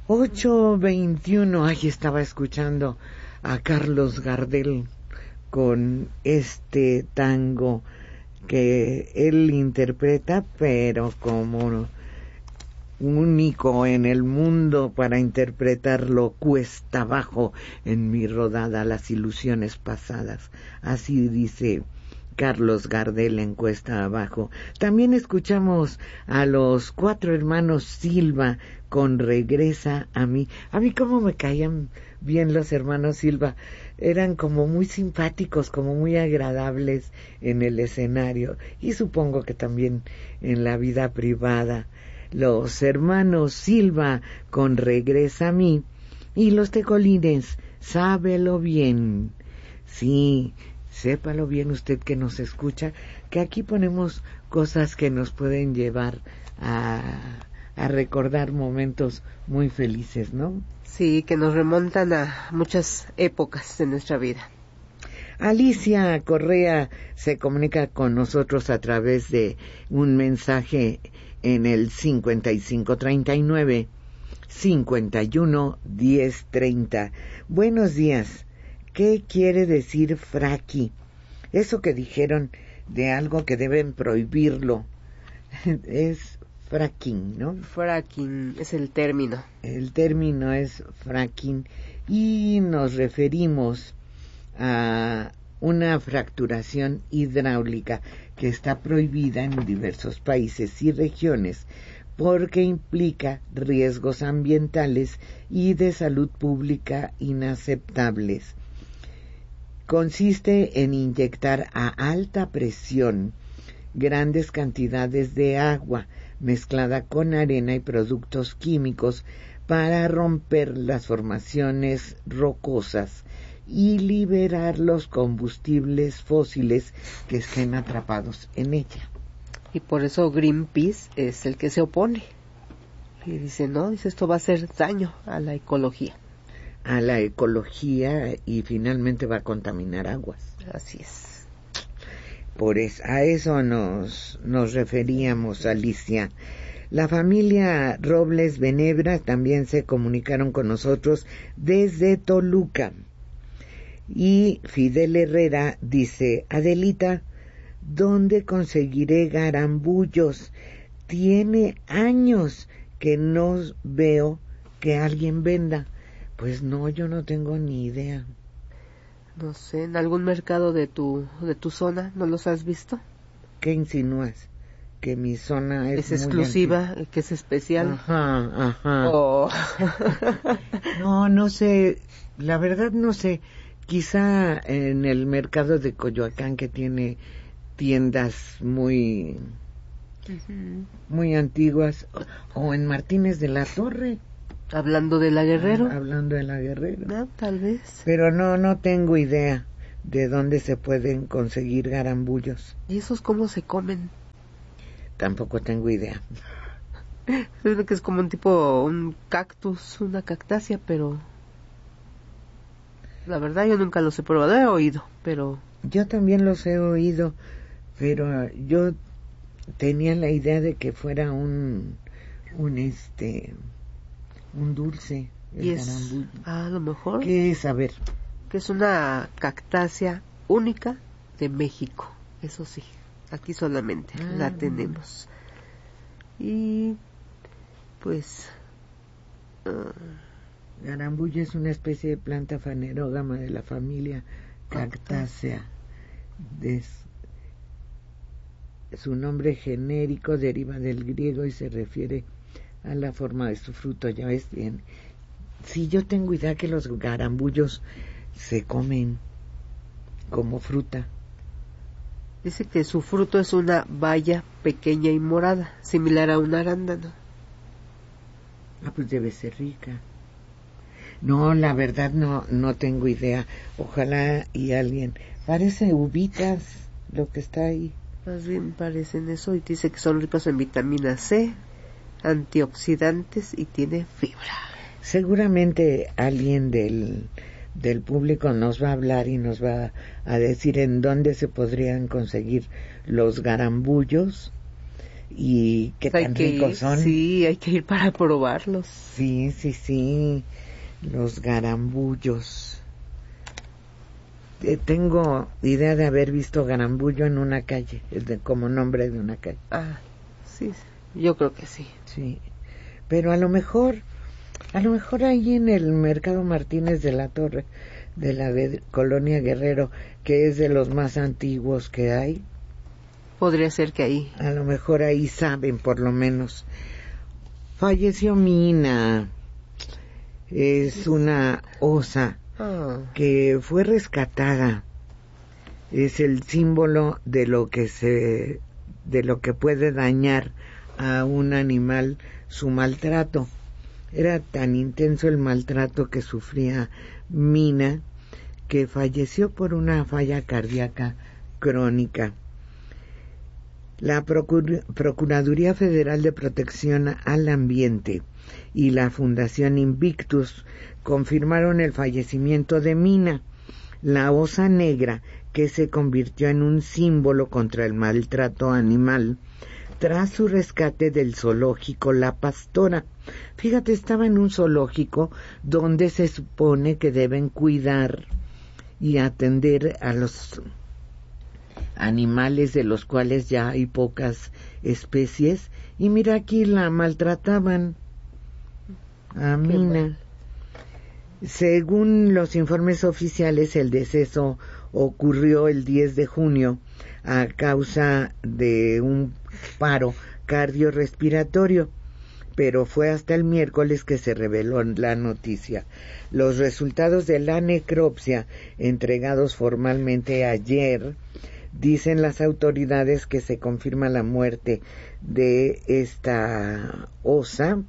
8:21, ahí estaba escuchando a Carlos Gardel con este tango que él interpreta, pero como único en el mundo para interpretarlo, cuesta abajo en mi rodada las ilusiones pasadas. Así dice Carlos Gardel en Cuesta Abajo. También escuchamos a los 4 hermanos Silva con Regresa a mí. A mí cómo me caían bien los hermanos Silva. Eran como muy simpáticos, como muy agradables en el escenario y supongo que también en la vida privada. Los hermanos Silva con Regresa a mí y los Tecolines, Sábelo bien. Sí, sépalo bien usted que nos escucha, que aquí ponemos cosas que nos pueden llevar a recordar momentos muy felices, ¿no? Sí, que nos remontan a muchas épocas de nuestra vida. Alicia Correa se comunica con nosotros a través de un mensaje en el 5539-511030. Buenos días. ¿Qué quiere decir fraqui? Eso que dijeron de algo que deben prohibirlo. Es fracking, ¿no? Fracking es el término. El término es fracking y nos referimos a una fracturación hidráulica que está prohibida en diversos países y regiones porque implica riesgos ambientales y de salud pública inaceptables. Consiste en inyectar a alta presión grandes cantidades de agua mezclada con arena y productos químicos para romper las formaciones rocosas y liberar los combustibles fósiles que estén atrapados en ella. Y por eso Greenpeace es el que se opone. Y dice, no, dice, esto va a hacer daño a la ecología. A la ecología y finalmente va a contaminar aguas. Así es. A eso nos referíamos, Alicia. La familia Robles Benebra también se comunicaron con nosotros desde Toluca. Y Fidel Herrera dice, Adelita, ¿dónde conseguiré garambullos? Tiene años que no veo que alguien venda. Pues no, yo no tengo ni idea. No sé, ¿en algún mercado de tu zona no los has visto? ¿Qué insinúas? ¿Que mi zona es exclusiva, que es especial? Ajá. Oh. No sé, la verdad no sé. Quizá en el mercado de Coyoacán, que tiene tiendas muy antiguas, o en Martínez de la Torre. Hablando de la Guerrero. Hablando de la Guerrero. No, tal vez. Pero no tengo idea de dónde se pueden conseguir garambullos. ¿Y esos cómo se comen? Tampoco tengo idea. Creo que es como un cactus, una cactácea, pero la verdad yo nunca los he probado, he oído, pero... Yo también los he oído, pero yo tenía la idea de que fuera un dulce, el garambullo. A lo mejor. ¿Qué es? A ver. Que es una cactácea única de México, eso sí, aquí solamente la tenemos. Y pues... Garambullo es una especie de planta fanerógama de la familia Cactácea. Su nombre genérico deriva del griego y se refiere a la forma de su fruto. Ya ves bien. Sí, yo tengo idea que los garambullos se comen como fruta. Dice que su fruto es una baya pequeña y morada, similar a un arándano. Pues debe ser rica. No, la verdad no tengo idea. Ojalá y alguien. Parece uvitas lo que está ahí. Más bien parecen eso, y dice que son ricos en vitamina C, antioxidantes y tiene fibra. Seguramente alguien del público nos va a hablar y nos va a decir en dónde se podrían conseguir los garambullos y qué tan ricos son. Sí, hay que ir para probarlos. Sí, los garambullos. Tengo idea de haber visto garambullo en una calle, como nombre de una calle. Ah, sí, yo creo que sí. Sí, pero a lo mejor ahí en el Mercado Martínez de la Torre, de la Colonia Guerrero, que es de los más antiguos que hay. Podría ser que ahí. A lo mejor ahí saben, por lo menos. Falleció Mina. Es una osa que fue rescatada. Es el símbolo de lo que puede dañar a un animal su maltrato. Era tan intenso el maltrato que sufría Mina que falleció por una falla cardíaca crónica. La Procuraduría Federal de Protección al Ambiente y la Fundación Invictus confirmaron el fallecimiento de Mina, la osa negra que se convirtió en un símbolo contra el maltrato animal tras su rescate del zoológico La Pastora. Fíjate, estaba en un zoológico donde se supone que deben cuidar y atender a los animales de los cuales ya hay pocas especies, y mira, aquí la maltrataban a Mina. Según los informes oficiales, el deceso ocurrió el 10 de junio a causa de un paro cardiorrespiratorio, pero fue hasta el miércoles que se reveló la noticia. Los resultados de la necropsia, entregados formalmente ayer, dicen las autoridades que se confirma la muerte de esta osa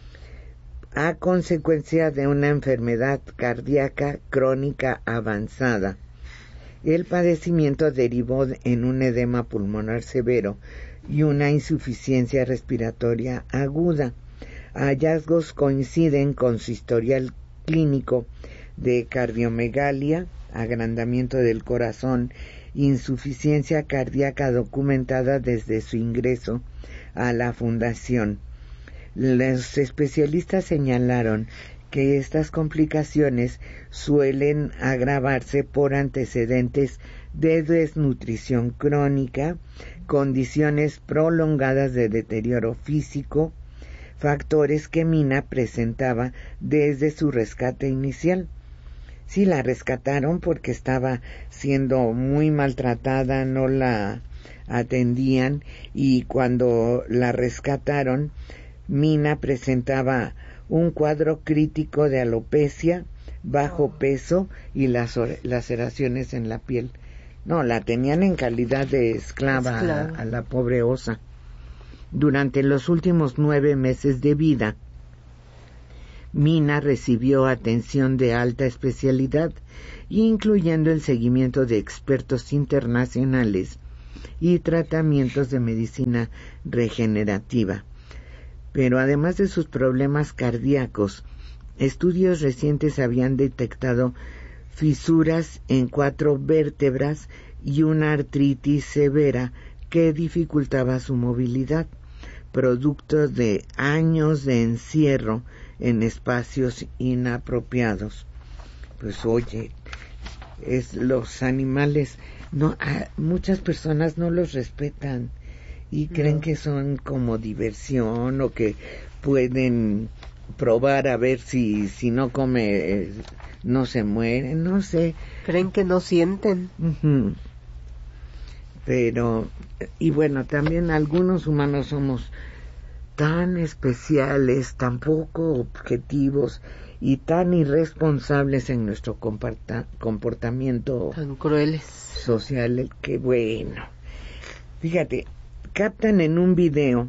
a consecuencia de una enfermedad cardíaca crónica avanzada. El padecimiento derivó en un edema pulmonar severo y una insuficiencia respiratoria aguda. Hallazgos coinciden con su historial clínico de cardiomegalia, agrandamiento del corazón, insuficiencia cardíaca documentada desde su ingreso a la fundación. Los especialistas señalaron que estas complicaciones suelen agravarse por antecedentes de desnutrición crónica, condiciones prolongadas de deterioro físico, factores que Mina presentaba desde su rescate inicial. Sí, la rescataron porque estaba siendo muy maltratada, no la atendían, y cuando la rescataron, Mina presentaba un cuadro crítico de alopecia, bajo peso y laceraciones en la piel. No, la tenían en calidad de esclava. A la pobre osa. Durante los últimos 9 meses de vida, Mina recibió atención de alta especialidad, incluyendo el seguimiento de expertos internacionales y tratamientos de medicina regenerativa. Pero además de sus problemas cardíacos, estudios recientes habían detectado fisuras en 4 vértebras y una artritis severa que dificultaba su movilidad, producto de años de encierro en espacios inapropiados. Pues oye, los animales, muchas personas no los respetan y creen que son como diversión o que pueden probar a ver si no come no se muere, no sé. Creen que no sienten. Uh-huh. Pero, y bueno, también algunos humanos somos tan especiales, tan poco objetivos y tan irresponsables en nuestro comportamiento tan crueles social, que bueno. Fíjate, captan en un video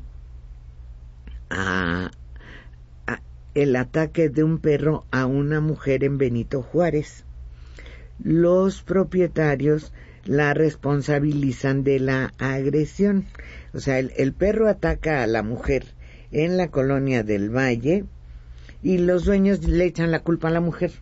el ataque de un perro a una mujer en Benito Juárez. Los propietarios la responsabilizan de la agresión. O sea, el perro ataca a la mujer en la colonia del Valle y los dueños le echan la culpa a la mujer.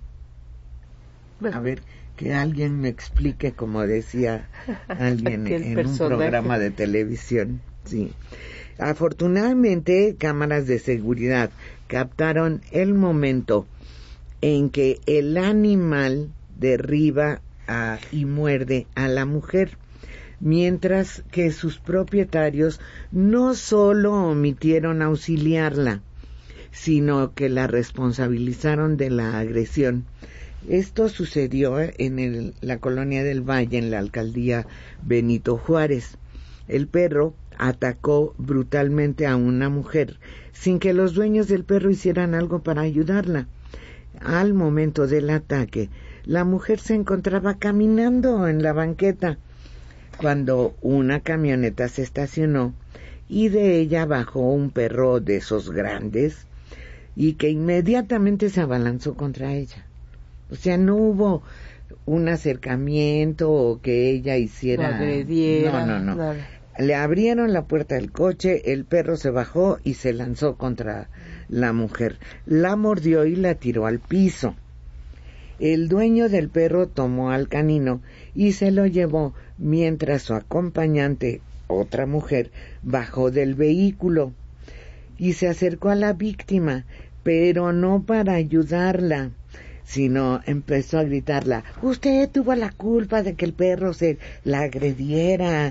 A ver, que alguien me explique, como decía alguien en un programa de televisión. Sí. Afortunadamente, cámaras de seguridad captaron el momento en que el animal derriba y muerde a la mujer, mientras que sus propietarios no solo omitieron auxiliarla, sino que la responsabilizaron de la agresión. Esto sucedió en la colonia del Valle, en la alcaldía Benito Juárez. El perro atacó brutalmente a una mujer sin que los dueños del perro hicieran algo para ayudarla. Al momento del ataque, la mujer se encontraba caminando en la banqueta cuando una camioneta se estacionó y de ella bajó un perro de esos grandes y que inmediatamente se abalanzó contra ella. O sea, no hubo un acercamiento o que ella hiciera... No agrediera. No. Nada. Le abrieron la puerta del coche, el perro se bajó y se lanzó contra la mujer. La mordió y la tiró al piso. El dueño del perro tomó al canino y se lo llevó mientras su acompañante, otra mujer, bajó del vehículo y se acercó a la víctima, pero no para ayudarla, sino empezó a gritarla: usted tuvo la culpa de que el perro se la agrediera,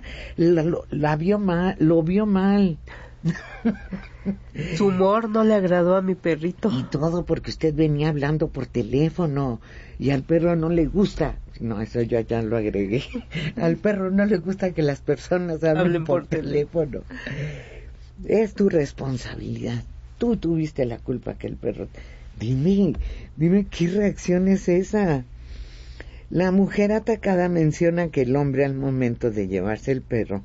lo vio mal. Su humor no le agradó a mi perrito. Y todo porque usted venía hablando por teléfono y al perro no le gusta. No, eso yo ya lo agregué. Al perro no le gusta que las personas hablen por teléfono. Es tu responsabilidad. Tú tuviste la culpa que el perro... Dime qué reacción es esa. La mujer atacada menciona que el hombre, al momento de llevarse el perro,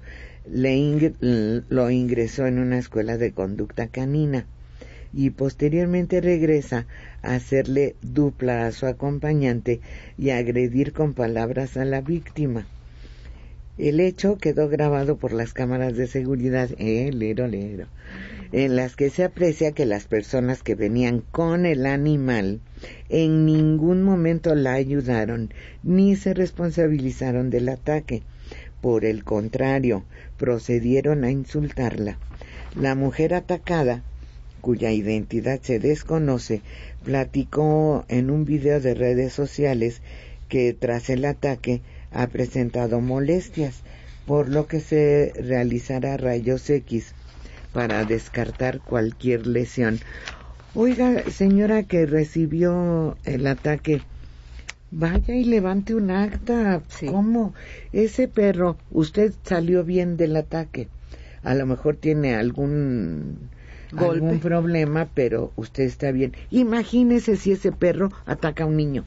lo ingresó en una escuela de conducta canina y posteriormente regresa a hacerle dupla a su acompañante y a agredir con palabras a la víctima. El hecho quedó grabado por las cámaras de seguridad, lero, en las que se aprecia que las personas que venían con el animal en ningún momento la ayudaron ni se responsabilizaron del ataque. Por el contrario, procedieron a insultarla. La mujer atacada, cuya identidad se desconoce, platicó en un video de redes sociales que tras el ataque ha presentado molestias, por lo que se realizará rayos X para descartar cualquier lesión. Oiga, señora que recibió el ataque, vaya y levante un acta. Sí. ¿Cómo? Ese perro, usted salió bien del ataque. A lo mejor tiene algún problema, pero usted está bien. Imagínese si ese perro ataca a un niño.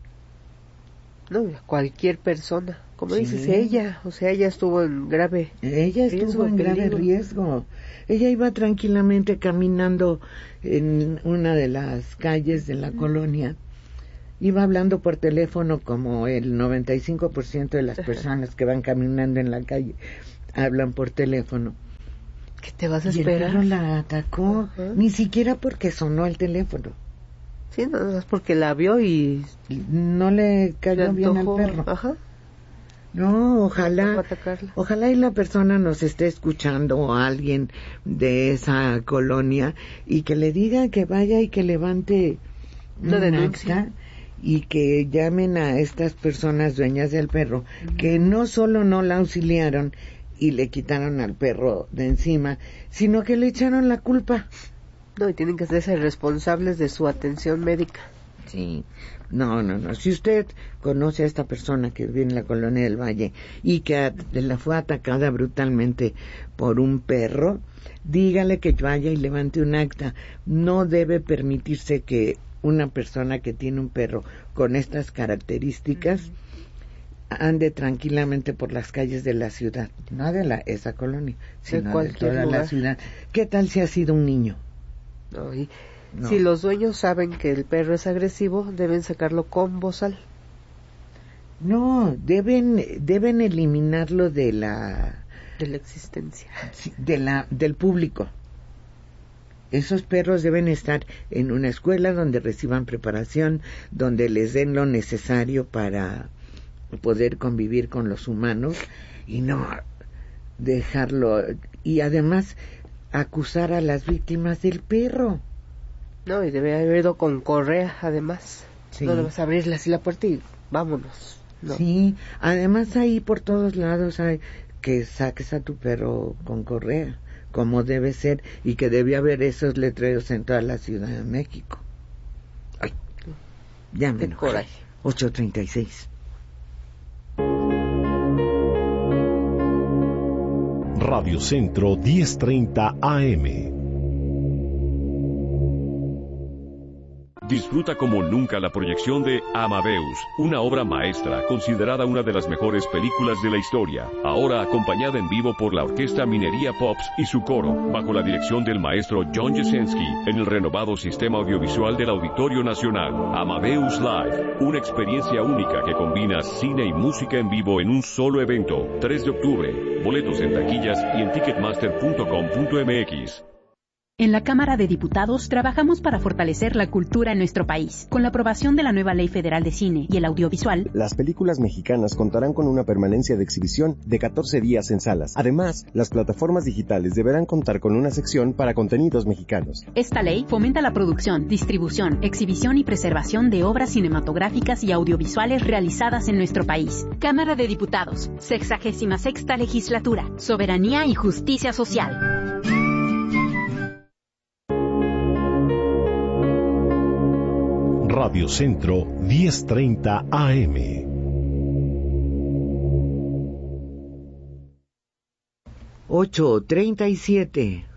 No, cualquier persona, como dices, ella estuvo en grave riesgo. Ella iba tranquilamente caminando en una de las calles de la colonia, iba hablando por teléfono como el 95% de las personas que van caminando en la calle hablan por teléfono. ¿Qué te vas a esperar? Y el perro la atacó, ni siquiera porque sonó el teléfono. Sí, nada más porque la vio y no le cayó bien al perro. Ajá. No, ojalá y la persona nos esté escuchando o alguien de esa colonia y que le diga que vaya y que levante una denuncia y que llamen a estas personas dueñas del perro, que no solo no la auxiliaron y le quitaron al perro de encima, sino que le echaron la culpa. No, y tienen que hacerse responsables de su atención médica. Sí, no. Si usted conoce a esta persona que vive en la colonia del Valle y que la fue atacada brutalmente por un perro, dígale que vaya y levante un acta. No debe permitirse que una persona que tiene un perro con estas características ande tranquilamente por las calles de la ciudad, no de esa colonia, sino de toda la ciudad. ¿Qué tal si ha sido un niño? No. Si los dueños saben que el perro es agresivo, deben sacarlo con bozal. No, deben eliminarlo de la existencia, del público. Esos perros deben estar en una escuela donde reciban preparación, donde les den lo necesario para poder convivir con los humanos y no dejarlo y además acusar a las víctimas del perro. No, y debe haber ido con correa, además. Sí. No le vas a abrirle así la puerta y vámonos. No. Sí, además ahí por todos lados hay que saques a tu perro con correa, como debe ser, y que debe haber esos letreros en toda la Ciudad de México. Ay, ya me enojé. Coraje. 8:36. Radio Centro 1030 AM. Disfruta como nunca la proyección de Amadeus, una obra maestra considerada una de las mejores películas de la historia, ahora acompañada en vivo por la Orquesta Minería Pops y su coro, bajo la dirección del maestro John Jasenski, en el renovado sistema audiovisual del Auditorio Nacional. Amadeus Live, una experiencia única que combina cine y música en vivo en un solo evento. 3 de octubre, boletos en taquillas y en ticketmaster.com.mx. En la Cámara de Diputados trabajamos para fortalecer la cultura en nuestro país. Con la aprobación de la nueva Ley Federal de Cine y el Audiovisual, las películas mexicanas contarán con una permanencia de exhibición de 14 días en salas. Además, las plataformas digitales deberán contar con una sección para contenidos mexicanos. Esta ley fomenta la producción, distribución, exhibición y preservación de obras cinematográficas y audiovisuales realizadas en nuestro país. Cámara de Diputados, 66ª Legislatura, Soberanía y Justicia Social. Radio Centro 1030 AM. 8:37.